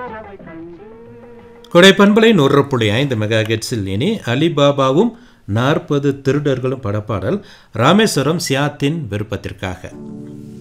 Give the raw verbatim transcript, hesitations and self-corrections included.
கொடை பண்பலை நூறு புள்ளி ஐந்து மெகா ஹெர்ட்ஸில் இனி அலிபாபாவும் நாற்பது திருடர்களும் படப்பாடல் ராமேஸ்வரம் சியாத்தின் விருப்பத்திற்காக.